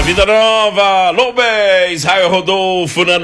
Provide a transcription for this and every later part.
Vida Nova, Loubez, Raio Rodolfo na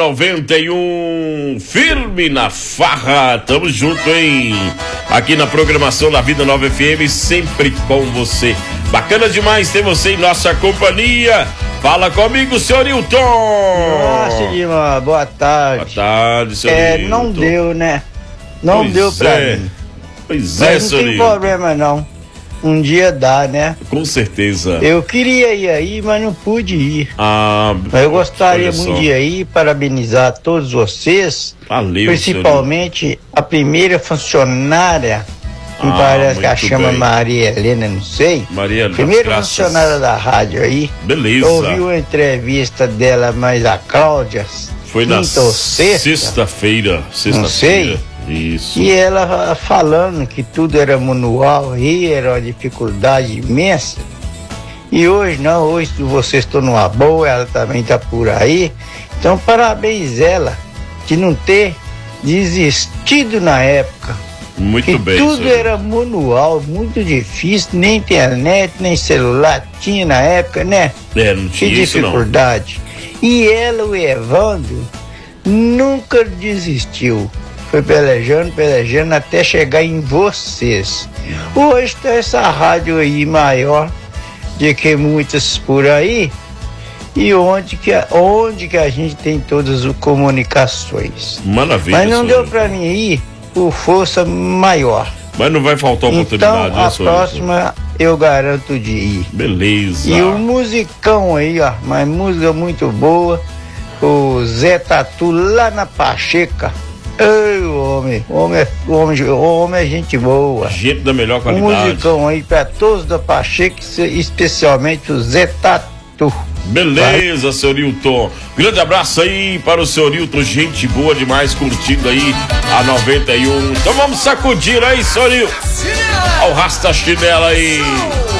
91, firme na farra, tamo junto, hein? Aqui na programação da Vida Nova FM, sempre com você. Bacana demais ter você em nossa companhia. Fala comigo, senhor Hilton. Nossa, Lima, boa tarde. Boa tarde, senhor Hilton. Não deu, né? Não pois deu pra mim. Pois é, senhor Não tem Hilton. problema, não. Um dia dá, né? Com certeza. Eu queria ir aí, mas não pude ir. Mas eu gostaria muito de ir aí, parabenizar todos vocês. Valeu, principalmente a primeira funcionária, me parece que ela chama Maria Helena, não sei. Maria Helena. Primeira funcionária da rádio aí. Beleza. Ouvi uma entrevista dela, mas a Cláudia. Foi na sexta-feira. Não sei. Isso. E ela falando que tudo era manual aí, era uma dificuldade imensa. E hoje não, hoje vocês estão numa boa, ela também está por aí. Então parabéns ela de não ter desistido na época. Muito bem. Tudo senhor. era manual, muito difícil, nem internet, nem celular tinha na época, né? Não tinha que isso, dificuldade. Não. E ela, o Evandro, nunca desistiu. Foi pelejando até chegar em vocês. Hoje está essa rádio aí maior do que muitas por aí. E onde que a gente tem todas as comunicações. Maravilha. Mas não deu para mim ir por força maior. Mas não vai faltar oportunidade, então, né, a próxima eu garanto de ir. Beleza. E o musicão aí, ó, mas música muito boa. O Zé Tatu lá na Pacheca. Ei, o homem é gente boa. Gente da melhor qualidade. Um musicão aí pra todos da Pacheca, especialmente o Zé Tatu. Beleza, senhor Hilton. Grande abraço aí para o senhor Hilton, gente boa demais, curtindo aí a 91. Então vamos sacudir aí, senhor Hilton. Ao rasta chinela aí.